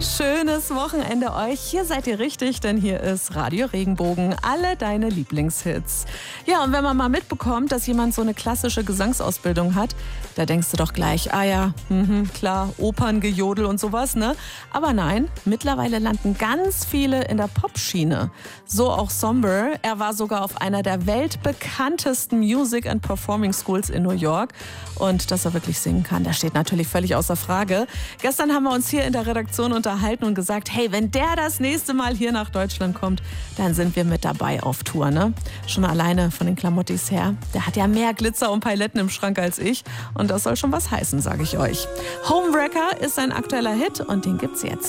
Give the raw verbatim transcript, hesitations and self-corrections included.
Schönes Wochenende euch. Hier seid ihr richtig, denn hier ist Radio Regenbogen. Alle deine Lieblingshits. Ja, und wenn man mal mitbekommt, dass jemand so eine klassische Gesangsausbildung hat, da denkst du doch gleich, ah ja, mh, klar, Operngejodel und sowas, ne? Aber nein, mittlerweile landen ganz viele in der Popschiene. So auch Somber. Er war sogar auf einer der weltbekanntesten Music and Performing Schools in New York. Und dass er wirklich singen kann, das steht natürlich völlig außer Frage. Gestern haben wir uns hier in der Redaktion unterhalten und gesagt, hey, wenn der das nächste Mal hier nach Deutschland kommt, dann sind wir mit dabei auf Tour, ne? Schon alleine von den Klamottis her. Der hat ja mehr Glitzer und Paletten im Schrank als ich und das soll schon was heißen, sage ich euch. Homewrecker ist sein aktueller Hit und den gibt's jetzt.